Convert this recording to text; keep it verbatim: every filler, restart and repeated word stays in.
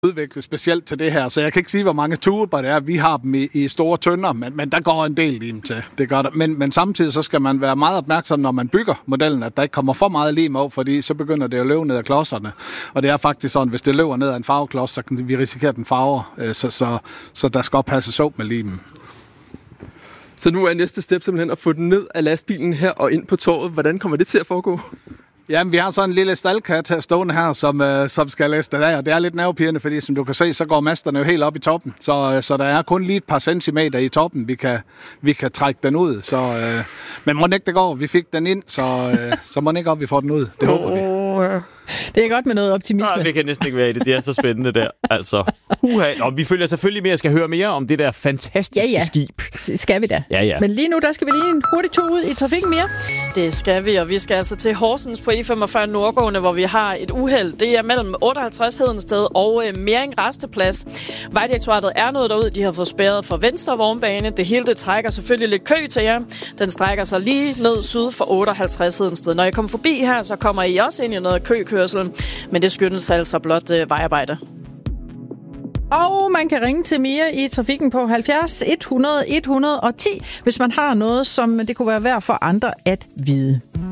udviklet specielt til det her, så jeg kan ikke sige, hvor mange tuber det er. Vi har dem i, i store tønder, men, men der går en del lim til. Det gør der. Men, men samtidig så skal man være meget opmærksom, når man bygger modellen, at der ikke kommer for meget lim op, fordi så begynder det at løbe ned ad klodserne. Og det er faktisk sådan, hvis det løber ned ad en farveklods, så kan vi risikere, at den farver, så, så, så der skal passes op med limen. Så nu er næste step simpelthen at få den ned af lastbilen her og ind på torvet. Hvordan kommer det til at foregå? Jamen, vi har sådan en lille staldkat her stående her, som, øh, som skal læse det af, og det er lidt nervepirrende, fordi som du kan se, så går masterne jo helt op i toppen, så, øh, så der er kun lige et par centimeter i toppen, vi kan, vi kan trække den ud, så, øh, men må ikke det går, vi fik den ind, så, øh, så må ikke op, vi får den ud, det oh, håber vi. Det er godt med noget optimisme. Nej, det kan næsten ikke være i det. Det er så spændende der. Altså, uha. Og vi følger selvfølgelig med og skal høre mere om det der fantastiske ja, ja. skib. Det skal vi da. Ja, ja. Men lige nu, der skal vi lige en hurtig tur ud i trafikken mere. Det skal vi, og vi skal altså til Horsens på E femogfyrre Nordgående, hvor vi har et uheld. Det er mellem otteoghalvtreds Hedensted og øh, Mering Rasteplads. Vejdirektoratet er nået derud. De har fået spærret for venstre vognbane. Det hele det trækker selvfølgelig lidt kø til jer. Den strækker sig lige ned syd for otteoghalvtreds Hedensted. Når I kommer forbi her, så kommer I også ind i noget køkørsel. Men det skyldes altså blot øh, vejarbejde. Og man kan ringe til Mia i trafikken på halvfjerds et hundrede et hundrede og ti, hvis man har noget, som det kunne være værd for andre at vide.